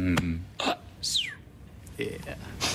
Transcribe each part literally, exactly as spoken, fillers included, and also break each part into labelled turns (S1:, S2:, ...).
S1: Mm. Yeah.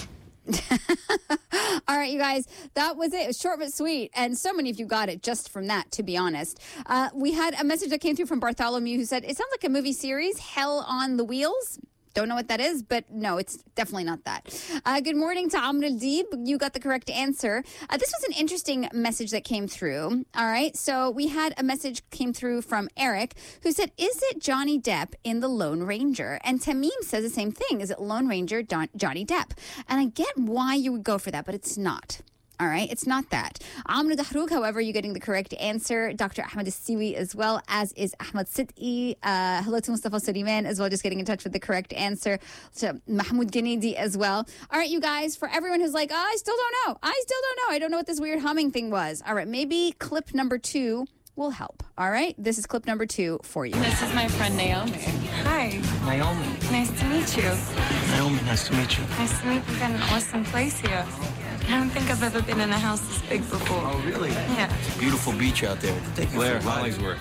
S2: All right, you guys, that was it. It was short but sweet, and so many of you got it just from that, to be honest. Uh, we had a message that came through from Bartholomew who said, it sounds like a movie series, Hell on the Wheels. Don't know what that is, but no, it's definitely not that. Uh, good morning to Amr al-Deeb. You got the correct answer. Uh, this was an interesting message that came through. All right, so we had a message came through from Eric who said, is it Johnny Depp in The Lone Ranger? And Tamim says the same thing. Is it Lone Ranger Don- Johnny Depp? And I get why you would go for that, but it's not. All right, it's not that. Amr Dahrouk, however, you're getting the correct answer. Doctor Ahmed Siwi as well, as is Ahmed Sid'i. Uh, hello to Mustafa Suleiman as well, just getting in touch with the correct answer. To Mahmoud Ghanidi as well. All right, you guys, for everyone who's like, oh, I still don't know. I still don't know. I don't know what this weird humming thing was. All right, maybe clip number two will help. All right, this is clip number two for you.
S3: This is my friend Naomi. Hi.
S4: Naomi.
S3: Nice to meet you.
S4: Naomi, nice to meet you.
S3: Nice to meet you. We've got an awesome place here. I don't think I've ever been in a house this big before.
S4: Oh, really?
S3: Yeah.
S4: It's a beautiful beach out there. Take you
S1: Blair,
S4: for a ride.
S1: Hollingsworth.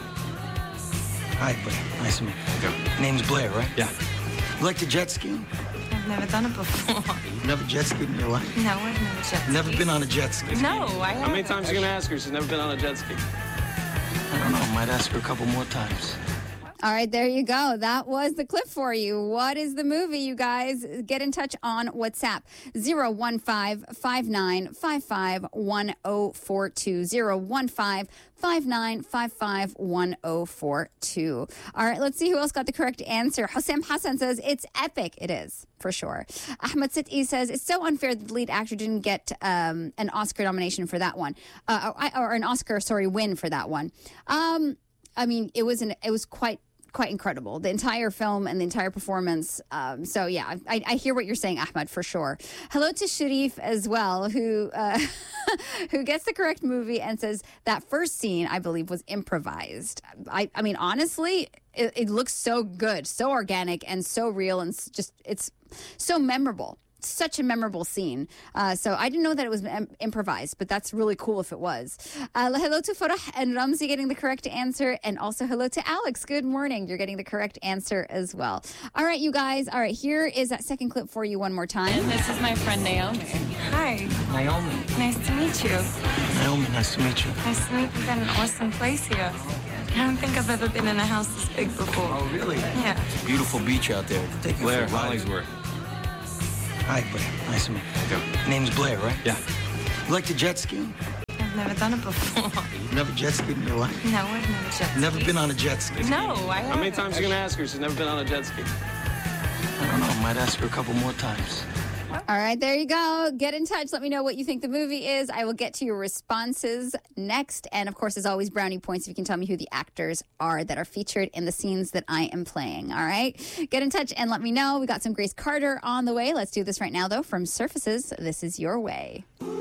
S4: Hi, Blair. Nice to meet you. Okay. Name's Blair, right?
S1: Yeah.
S4: You like to jet ski?
S3: I've never done it before.
S4: You've never jet skied in your life?
S3: No, I've never jet skied.
S4: Never been on a jet ski?
S3: No, I haven't.
S1: How many times are you going to ask her? She's never been on a jet ski.
S4: I don't know. I might ask her a couple more times.
S2: All right, there you go. That was the clip for you. What is the movie, you guys? Get in touch on WhatsApp. zero one five five nine five five one zero four two. zero one five five nine five five one zero four two. All right, let's see who else got the correct answer. Hossein Hassan says, it's epic. It is, for sure. Ahmed Sid'i says, it's so unfair that the lead actor didn't get um, an Oscar nomination for that one. Uh, or, or an Oscar, sorry, win for that one. Um, I mean, it was an, it was quite quite incredible, the entire film and the entire performance. Um, so yeah, I, I hear what you're saying, Ahmed, for sure. Hello to Sharif as well, who uh, who gets the correct movie and says that first scene, I believe, was improvised. I, I mean, honestly, it, it looks so good, so organic and so real, and just it's so memorable. Such a memorable scene. Uh, so I didn't know that it was im- improvised, but that's really cool if it was. Uh, hello to Farah and Ramzi getting the correct answer. And also hello to Alex. Good morning. You're getting the correct answer as well. All right, you guys. All right, here is that second clip for you one more time.
S3: And this is my friend Naomi. Hi.
S4: Naomi.
S3: Nice to meet you.
S4: Naomi, nice to meet you.
S3: Nice to meet you. We've got an awesome place here. I don't think I've ever been in a house this big before.
S4: Oh, really?
S3: Yeah.
S4: It's a beautiful beach out there. Take you
S1: Blair,
S4: for a ride.
S1: Hollingsworth.
S4: Hi, Blair. Nice to meet you. Okay. Name's Blair, right?
S1: Yeah.
S4: You like to jet ski?
S3: I've never done it before.
S4: You've never jet skied in your life?
S3: No, I've never jet skied.
S4: Never been on a jet ski?
S3: No, I haven't.
S1: How many times are you going to ask her? She's never been on a jet ski.
S4: I don't know. I might ask her a couple more times.
S2: All right, there you go. Get in touch. Let me know what you think the movie is. I will get to your responses next. And of course, as always, brownie points if you can tell me who the actors are that are featured in the scenes that I am playing. All right, get in touch and let me know. We got some Grace Carter on the way. Let's do this right now, though. From Surfaces, this is Your Way.